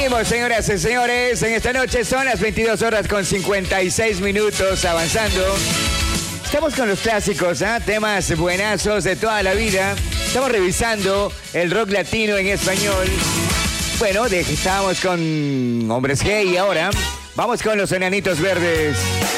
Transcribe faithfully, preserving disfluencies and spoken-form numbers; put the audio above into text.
Seguimos, señoras y señores. En esta noche son las veintidós horas con cincuenta y seis minutos avanzando. Estamos con los clásicos, ¿eh? Temas buenazos de toda la vida. Estamos revisando el rock latino en español. Bueno, de, estábamos con Hombres G y ahora vamos con los Enanitos Verdes.